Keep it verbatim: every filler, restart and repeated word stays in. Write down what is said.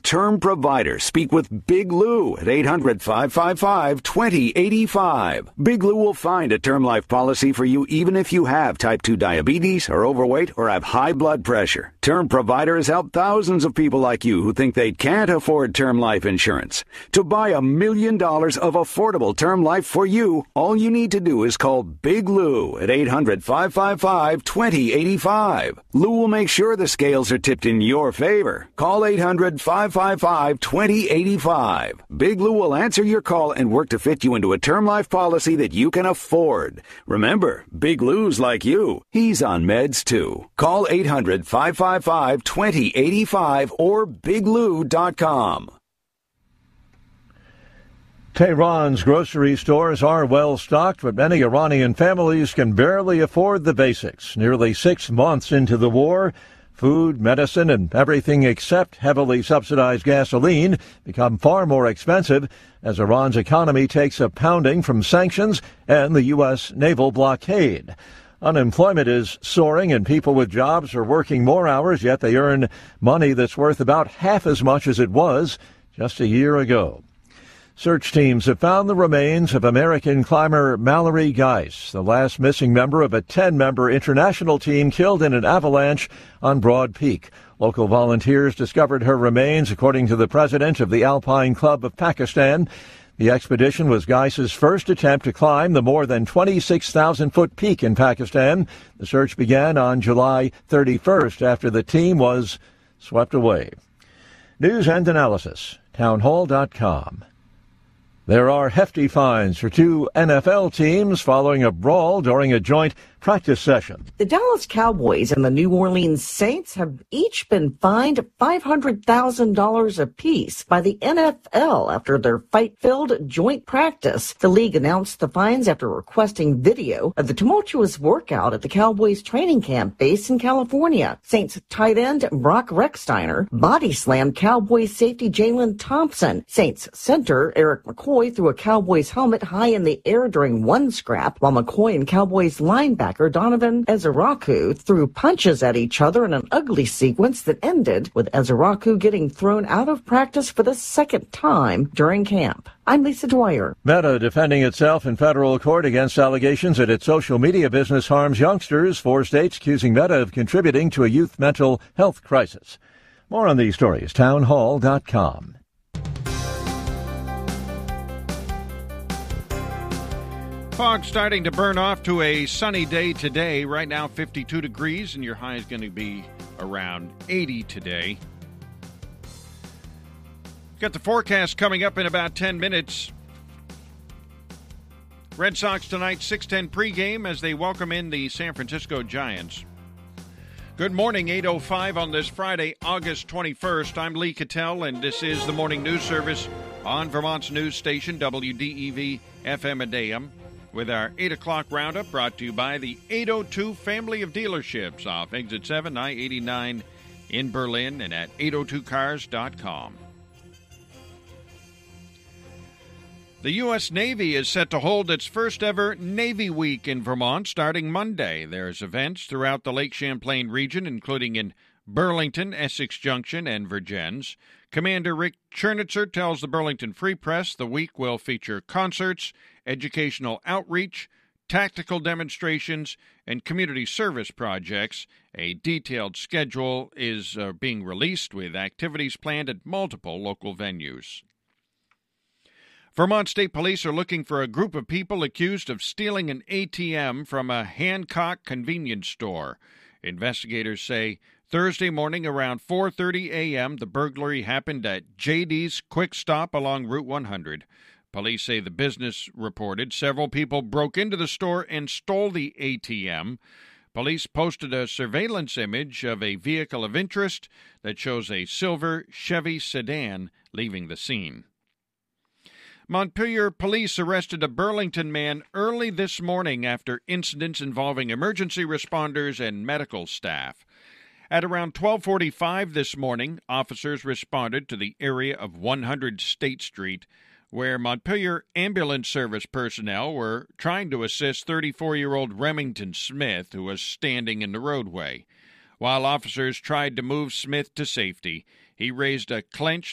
term provider. Speak with Big Lou at eight hundred, five five five, two zero eight five. Big Lou will find a term life policy for you even if you have type two diabetes, are overweight, or have high blood pressure. Term Provider has helped thousands of people like you who think they can't afford term life insurance. To buy a million dollars of affordable term life for you, all you need to do is call Big Lou at eight hundred, five five five, two zero eight five. Lou will make sure the scales are tipped in your favor. Call eight hundred, five five five, two zero eight five. Big Lou will answer your call and work to fit you into a term life policy that you can afford. Remember, Big Lou's like you. He's on meds too. Call eight hundred, five five five, two zero eight five or big lou dot com. Tehran's grocery stores are well stocked, but many Iranian families can barely afford the basics. Nearly six months into the war, food, medicine, and everything except heavily subsidized gasoline become far more expensive as Iran's economy takes a pounding from sanctions and the U S naval blockade. Unemployment is soaring and people with jobs are working more hours, yet they earn money that's worth about half as much as it was just a year ago. Search teams have found the remains of American climber Mallory Geis, the last missing member of a ten-member international team killed in an avalanche on Broad Peak. Local volunteers discovered her remains, according to the president of the Alpine Club of Pakistan. The expedition was Geis's first attempt to climb the more than twenty-six thousand foot peak in Pakistan. The search began on July thirty-first after the team was swept away. News and analysis, townhall dot com. There are hefty fines for two N F L teams following a brawl during a joint practice session. The Dallas Cowboys and the New Orleans Saints have each been fined five hundred thousand dollars apiece by the N F L after their fight-filled joint practice. The league announced the fines after requesting video of the tumultuous workout at the Cowboys training camp base in California. Saints tight end Brock Rechsteiner body slammed Cowboys safety Jalen Thompson. Saints center Eric McCoy threw a Cowboys helmet high in the air during one scrap, while McCoy and Cowboys linebacker Donovan Ezeraku threw punches at each other in an ugly sequence that ended with Ezeraku getting thrown out of practice for the second time during camp. I'm Lisa Dwyer. Meta defending itself in federal court against allegations that its social media business harms youngsters. Four states accusing Meta of contributing to a youth mental health crisis. More on these stories, townhall dot com. Fog starting to burn off to a sunny day today. Right now, fifty-two degrees, and your high is going to be around eighty today. Got the forecast coming up in about ten minutes. Red Sox tonight, six ten pregame as they welcome in the San Francisco Giants. Good morning, eight oh five on this Friday, August twenty-first. I'm Lee Cattell, and this is the Morning News Service on Vermont's news station, W D E V F M and A M. With our eight o'clock roundup brought to you by the eight oh two family of dealerships off Exit seven, I eighty-nine in Berlin, and at eight oh two cars dot com. The U S Navy is set to hold its first ever Navy Week in Vermont starting Monday. There's events throughout the Lake Champlain region, including in Burlington, Essex Junction, and Vergennes. Commander Rick Chernitzer tells the Burlington Free Press the week will feature concerts, educational outreach, tactical demonstrations, and community service projects. A detailed schedule is uh, being released with activities planned at multiple local venues. Vermont State Police are looking for a group of people accused of stealing an A T M from a Hancock convenience store. Investigators say Thursday morning around four thirty a.m., the burglary happened at J D's Quick Stop along Route one hundred. Police say the business reported several people broke into the store and stole the A T M. Police posted a surveillance image of a vehicle of interest that shows a silver Chevy sedan leaving the scene. Montpelier police arrested a Burlington man early this morning after incidents involving emergency responders and medical staff. At around twelve forty-five this morning, officers responded to the area of one hundred State Street, where Montpelier Ambulance Service personnel were trying to assist thirty-four-year-old Remington Smith, who was standing in the roadway. While officers tried to move Smith to safety, he raised a clenched